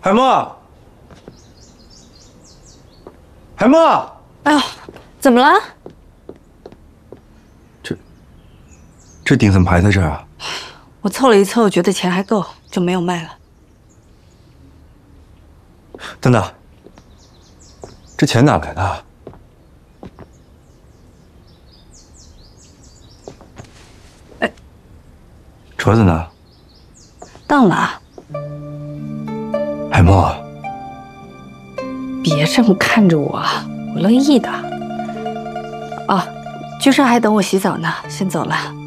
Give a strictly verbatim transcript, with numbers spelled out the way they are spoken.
海默，海默， 哎呦，怎么了？ 这这顶怎么还在这儿啊？ 我凑了一凑，觉得钱还够，就没有卖了。 等等，这钱哪来的？ 哎， 镯子呢？ 当了。 海默， 别这么看着我，我乐意的。哦，居士还等我洗澡呢，先走了。